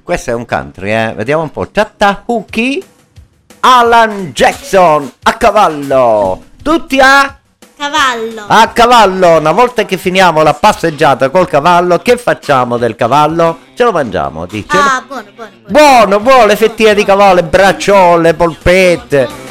Questo è un country, vediamo un po'. Chattahoochee, Alan Jackson a cavallo. Tutti a Cavallo. a cavallo. Una volta che finiamo la passeggiata col cavallo, che facciamo del cavallo? Ce lo mangiamo, dice. Ah, buono. Buono, le fettine di cavallo, le bracciole, le polpette.